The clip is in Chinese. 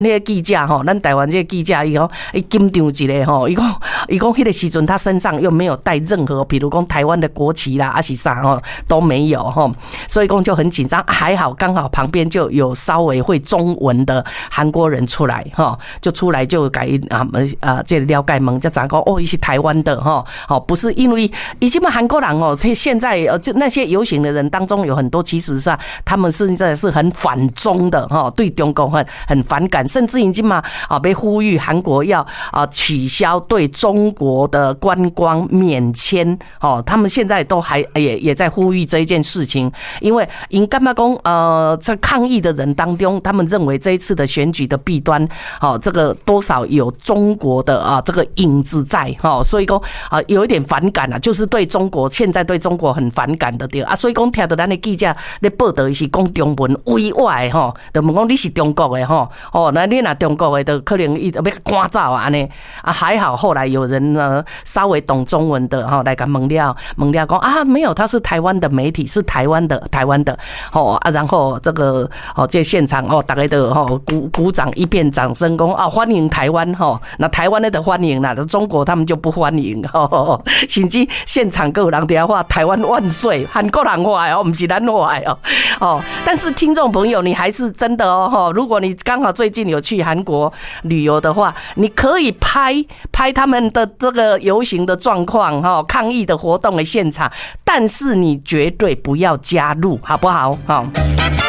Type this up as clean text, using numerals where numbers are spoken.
那个记者吼，咱台湾这个记者伊讲，伊紧张一个吼，伊讲迄个时阵他身上又没有带任何，比如讲台湾的国旗啦，还是啥吼都没有吼，所以讲就很紧张。还好刚好旁边就有稍微会中文的韩国人出来哈，就出来就改这了解问，才知讲哦，伊是台湾的哈，好不是因为以前嘛韩国人哦，现在就那些游行的人当中有很多，其实上他们现在是很反中的哈，对中国很反感。甚至已经嘛被呼吁韩国要取消对中国的观光免签哦，他们现在都还也在呼吁这一件事情，因为因干嘛讲在抗议的人当中，他们认为这一次的选举的弊端这个多少有中国的这个影子在所以讲有一点反感就是对中国现在对中国很反感的对所以讲听到咱的记者咧报道是讲中文委外的就问讲你是中国的那你若中国的就可能要赶走安尼还好后来有人呢稍微懂中文的来甲问了讲没有，他是台湾的媒体，是台湾的然后这个这现场大家都鼓掌一片掌声讲欢迎台湾那台湾的欢迎啦，中国他们就不欢迎甚至现场各有人在话台湾万岁，韩国人话不是咱话但是听众朋友，你还是真的如果你刚好最近有去韩国旅游的话，你可以拍他们的这个游行的状况抗议的活动的现场，但是你绝对不要加入，好不好？